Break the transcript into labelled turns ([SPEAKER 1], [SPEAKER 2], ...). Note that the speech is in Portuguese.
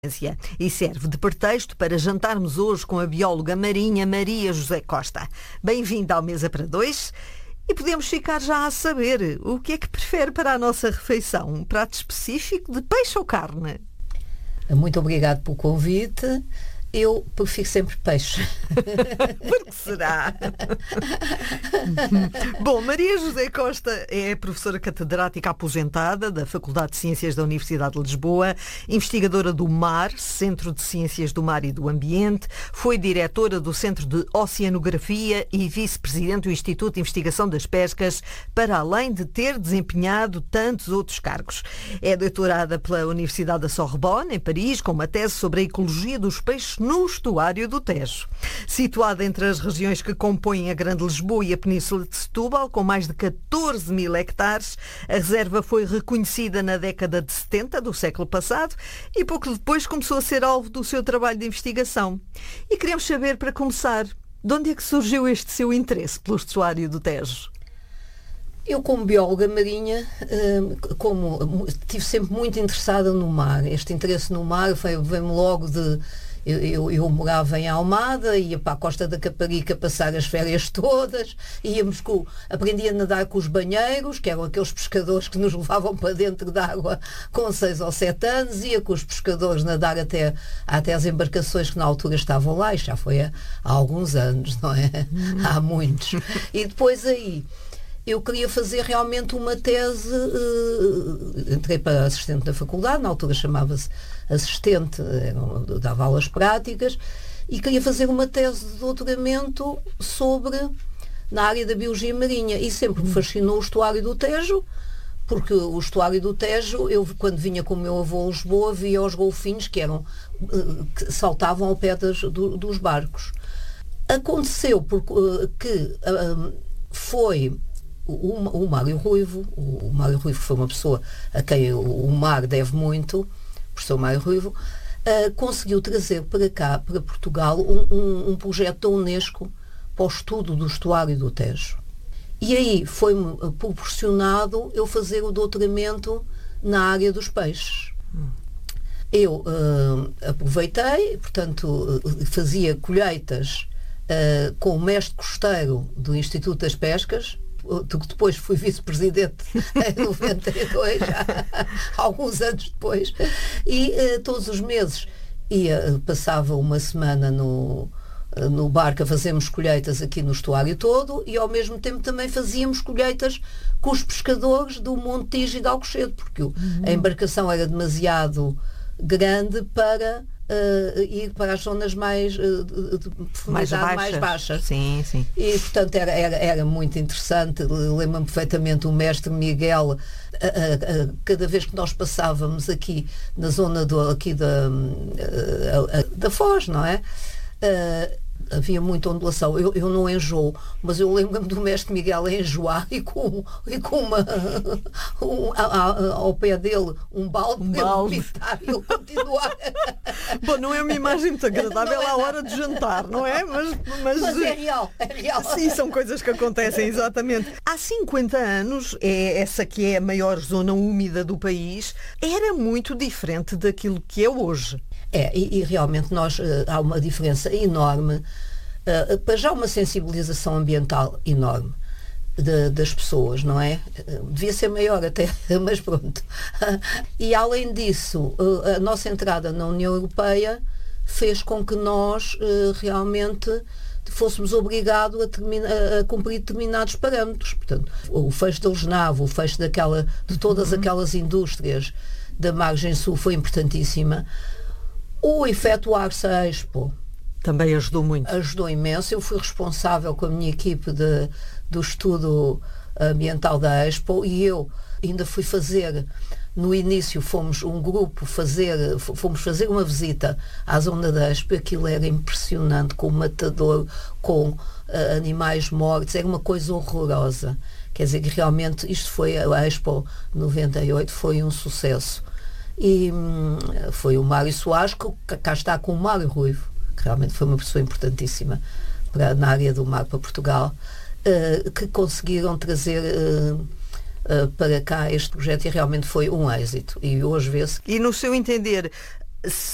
[SPEAKER 1] e serve de pretexto para jantarmos hoje com a bióloga marinha Maria José Costa. Bem-vinda ao Mesa para Dois e podemos ficar já a saber o que é que prefere para a nossa refeição, um prato específico de peixe ou carne?
[SPEAKER 2] Muito obrigado pelo convite. Eu prefiro sempre peixe.
[SPEAKER 1] Por que será? Bom, Maria José Costa é professora catedrática aposentada da Faculdade de Ciências da Universidade de Lisboa, investigadora do MAR, Centro de Ciências do Mar e do Ambiente, foi diretora do Centro de Oceanografia e vice-presidente do Instituto de Investigação das Pescas, para além de ter desempenhado tantos outros cargos. É doutorada pela Universidade da Sorbonne, em Paris, com uma tese sobre a ecologia dos peixes no estuário do Tejo. Situada entre as regiões que compõem a Grande Lisboa e a Península de Setúbal, com mais de 14 mil hectares, a reserva foi reconhecida na década de 70 do século passado e pouco depois começou a ser alvo do seu trabalho de investigação. E queremos saber, para começar, de onde é que surgiu este seu interesse pelo estuário do Tejo?
[SPEAKER 2] Eu, como bióloga marinha, estive sempre muito interessada no mar. Este interesse no mar veio-me logo de... Eu morava em Almada, ia para a Costa da Caparica passar as férias todas, aprendi a nadar com os banheiros, que eram aqueles pescadores que nos levavam para dentro da água com 6 ou 7 anos, ia com os pescadores nadar até as embarcações que na altura estavam lá, e já foi há alguns anos, não é? Há muitos. E depois aí eu queria fazer realmente uma tese, entrei para assistente da faculdade, na altura chamava-se assistente, dava aulas práticas, e queria fazer uma tese de doutoramento na área da biologia marinha, e sempre me fascinou o estuário do Tejo, porque o estuário do Tejo, eu quando vinha com o meu avô a Lisboa, via os golfinhos que saltavam ao pé dos barcos. Aconteceu que foi o Mário Ruivo. O Mário Ruivo foi uma pessoa a quem o mar deve muito, o professor Mário Ruivo, conseguiu trazer para cá, para Portugal, um projeto da Unesco para o estudo do estuário do Tejo. E aí foi-me proporcionado eu fazer o doutoramento na área dos peixes. Eu aproveitei, portanto, fazia colheitas com o mestre costeiro do Instituto das Pescas, que depois fui vice-presidente em 92, alguns anos depois, e todos os meses passava uma semana no barco a fazermos colheitas aqui no estuário todo, e ao mesmo tempo também fazíamos colheitas com os pescadores do Monte Tijo e de Alcochete, porque a embarcação era demasiado grande para ir para as zonas mais de profundidade mais baixas.
[SPEAKER 1] Sim, sim.
[SPEAKER 2] E, portanto, era muito interessante. Lembro-me perfeitamente o mestre Miguel, cada vez que nós passávamos aqui na zona da Foz, não é? Havia muita ondulação. Eu não enjoo, mas eu lembro-me do mestre Miguel a enjoar e com ao pé dele um balde para ele pitar e ele continuar.
[SPEAKER 1] Bom, não é uma imagem muito agradável à hora de jantar, não é? Mas
[SPEAKER 2] é real.
[SPEAKER 1] Sim, são coisas que acontecem, exatamente. Há 50 anos, essa que é a maior zona úmida do país, era muito diferente daquilo que é hoje.
[SPEAKER 2] E realmente há uma diferença enorme, para já uma sensibilização ambiental enorme das pessoas, não é? Devia ser maior até, mas pronto. E além disso, a nossa entrada na União Europeia fez com que nós realmente fôssemos obrigados a cumprir determinados parâmetros. Portanto, o fecho da Algenave, o fecho de todas aquelas indústrias da margem sul foi importantíssima. O efetuar-se a Expo
[SPEAKER 1] também ajudou muito.
[SPEAKER 2] Ajudou imenso. Eu fui responsável com a minha equipe do estudo ambiental da Expo, e eu ainda fui fazer, no início fomos um grupo fomos fazer uma visita à zona da Expo. Aquilo era impressionante, com o matador, com animais mortos, era uma coisa horrorosa. Quer dizer que realmente a Expo 98 foi um sucesso. E foi o Mário Soares, que cá está com o Mário Ruivo, que realmente foi uma pessoa importantíssima na área do mar para Portugal, que conseguiram trazer para cá este projeto, e realmente foi um êxito. E hoje vê-se.
[SPEAKER 1] E no seu entender,